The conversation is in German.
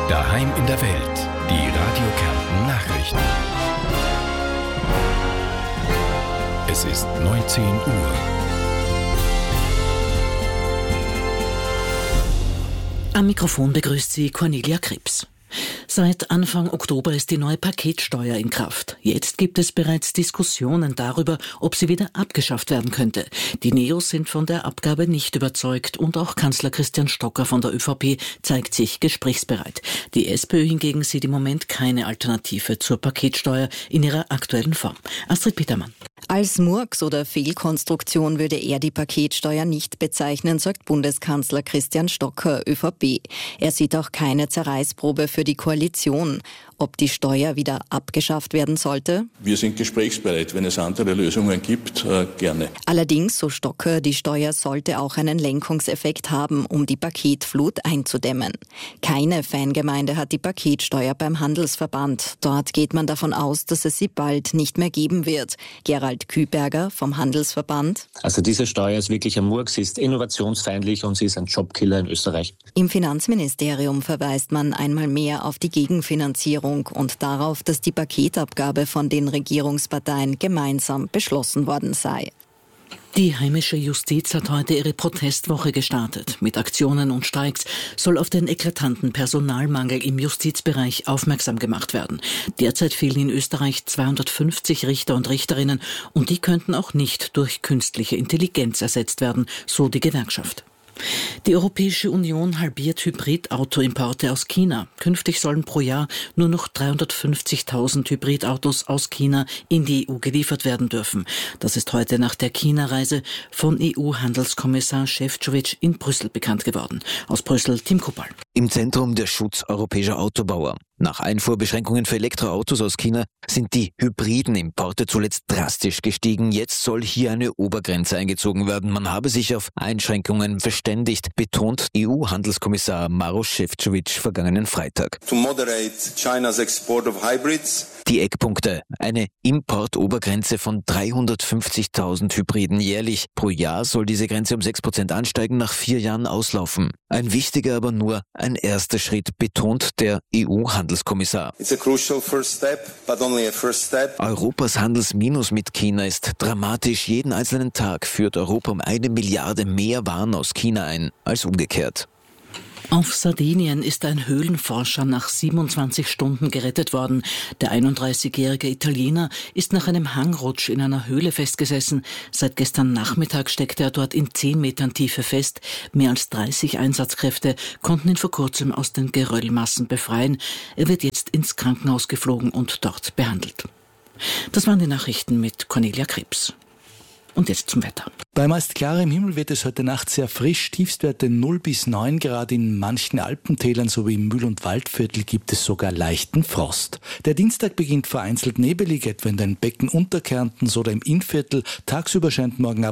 Daheim in der Welt. Die Radio Kärnten Nachrichten. Es ist 19 Uhr. Am Mikrofon begrüßt sie Cornelia Krebs. Seit Anfang Oktober ist die neue Paketsteuer in Kraft. Jetzt gibt es bereits Diskussionen darüber, ob sie wieder abgeschafft werden könnte. Die Neos sind von der Abgabe nicht überzeugt und auch Kanzler Christian Stocker von der ÖVP zeigt sich gesprächsbereit. Die SPÖ hingegen sieht im Moment keine Alternative zur Paketsteuer in ihrer aktuellen Form. Astrid Petermann. Als Murks oder Fehlkonstruktion würde er die Paketsteuer nicht bezeichnen, sagt Bundeskanzler Christian Stocker, ÖVP. Er sieht auch keine Zerreißprobe für die Koalition. Ob die Steuer wieder abgeschafft werden sollte? Wir sind gesprächsbereit. Wenn es andere Lösungen gibt, gerne. Allerdings, so Stocker, die Steuer sollte auch einen Lenkungseffekt haben, um die Paketflut einzudämmen. Keine Fangemeinde hat die Paketsteuer beim Handelsverband. Dort geht man davon aus, dass es sie bald nicht mehr geben wird. Gerald Küberger vom Handelsverband. Also diese Steuer ist wirklich ein Murks, sie ist innovationsfeindlich und sie ist ein Jobkiller in Österreich. Im Finanzministerium verweist man einmal mehr auf die Gegenfinanzierung und darauf, dass die Paketabgabe von den Regierungsparteien gemeinsam beschlossen worden sei. Die heimische Justiz hat heute ihre Protestwoche gestartet. Mit Aktionen und Streiks soll auf den eklatanten Personalmangel im Justizbereich aufmerksam gemacht werden. Derzeit fehlen in Österreich 250 Richter und Richterinnen und die könnten auch nicht durch künstliche Intelligenz ersetzt werden, so die Gewerkschaft. Die Europäische Union halbiert Hybridautoimporte aus China. Künftig sollen pro Jahr nur noch 350.000 Hybridautos aus China in die EU geliefert werden dürfen. Das ist heute nach der China-Reise von EU-Handelskommissar Šefčovič in Brüssel bekannt geworden. Aus Brüssel Tim Kuppal. Im Zentrum der Schutz europäischer Autobauer. Nach Einfuhrbeschränkungen für Elektroautos aus China sind die hybriden Importe zuletzt drastisch gestiegen. Jetzt soll hier eine Obergrenze eingezogen werden. Man habe sich auf Einschränkungen verständigt, betont EU-Handelskommissar Maroš Šefčovič vergangenen Freitag. To moderate China's export of hybrids. Die Eckpunkte: eine Importobergrenze von 350.000 Hybriden jährlich. Pro Jahr soll diese Grenze um 6% ansteigen, nach 4 Jahren auslaufen. Ein wichtiger, aber nur ein erster Schritt, betont der EU-Handelskommissar. It's a crucial first step, but only a first step. Europas Handelsminus mit China ist dramatisch. Jeden einzelnen Tag führt Europa um 1 Milliarde mehr Waren aus China ein als umgekehrt. Auf Sardinien ist ein Höhlenforscher nach 27 Stunden gerettet worden. Der 31-jährige Italiener ist nach einem Hangrutsch in einer Höhle festgesessen. Seit gestern Nachmittag steckte er dort in 10 Metern Tiefe fest. Mehr als 30 Einsatzkräfte konnten ihn vor kurzem aus den Geröllmassen befreien. Er wird jetzt ins Krankenhaus geflogen und dort behandelt. Das waren die Nachrichten mit Cornelia Krebs. Und jetzt zum Wetter. Bei meist klarem Himmel wird es heute Nacht sehr frisch. Tiefstwerte 0 bis 9 Grad. In manchen Alpentälern sowie im Mühl- und Waldviertel gibt es sogar leichten Frost. Der Dienstag beginnt vereinzelt nebelig, etwa in den Becken Unterkärntens oder im Innviertel. Tagsüber scheint morgen ab